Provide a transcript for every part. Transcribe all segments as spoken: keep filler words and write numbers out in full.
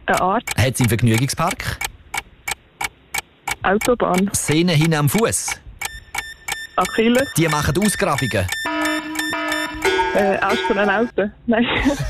Eine Art. Hat es einen Vergnügungspark? Autobahn. Sehnen hinten am Fuß. Achilles. Die machen Ausgrabungen. Äh, Astronauten. Nein.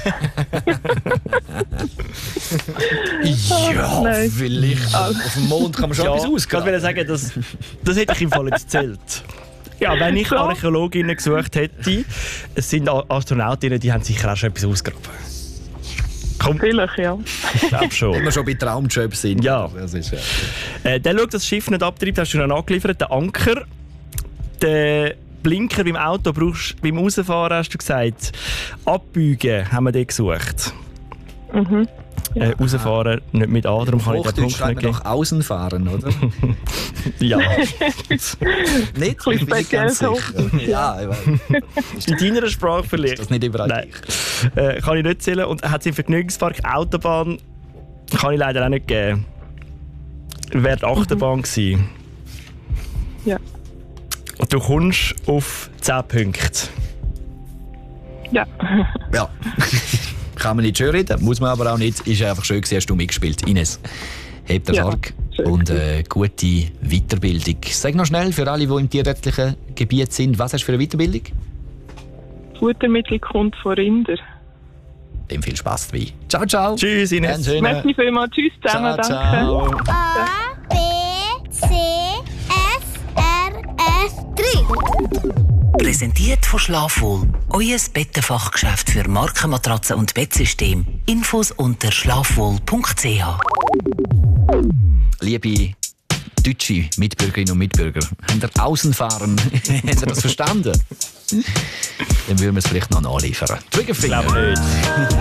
Ja, Nein. vielleicht. Auf dem Mond kann man schon Ja, etwas ich ausgraben. wollte sagen, das, das hätte ich im Fall jetzt gezählt. Ja, wenn ich So. Archäologinnen gesucht hätte, es sind A- Astronautinnen, die haben sicher auch schon etwas ausgegraben. Komm, Vielleicht, ja. ich glaube schon. Wenn wir schon bei Traumjobs sind. Ja. Das ist, ja. Äh, der schaut, dass das Schiff nicht abtreibt, hast du noch angeliefert. Der Anker, der Blinker beim Auto brauchst beim Rausfahren, hast du gesagt. Abbiegen haben wir den gesucht. Mhm. Äh, rausfahren nicht mit A, darum kann ich den Hochdeutsch Punkt schreiben nicht wir geben. doch außen fahren, oder? Ja. Nicht? Ich bin nicht ganz speziell sicher. Ja, ich weiß. In deiner Sprache vielleicht. Das nicht überall Nein. Äh, kann ich nicht zählen. Und hat es im Vergnügungspark Autobahn, kann ich leider auch nicht geben. Wäre die Achterbahn gewesen. Ja. Und du kommst auf zehn Punkte. Ja. Ja. Kann man nicht schön reden, muss man aber auch nicht. Ist einfach schön gewesen, hast du mitgespielt. Ines, hebt den Ja, Sarg schön und äh, gute Weiterbildung. Sag noch schnell für alle, die im tierärztlichen Gebiet sind, was hast du für eine Weiterbildung? Futtermittel kommt von Rinder. Dem viel Spaß dabei. Ciao, ciao. Tschüss, Ines. Einen schönen- Merci vielmals. Tschüss zusammen. Ciao, Danke. ciao. A, B, C, F, R, F, drei. Präsentiert von Schlafwohl. Euer Bettenfachgeschäft für Markenmatratzen und Bettsystem. Infos unter schlafwohl punkt c h. Liebe deutsche Mitbürgerinnen und Mitbürger, habt ihr Außenfahren? Habt ihr das verstanden? Dann würden wir es vielleicht noch nachliefern. Triggerfinger. Ich glaube nicht.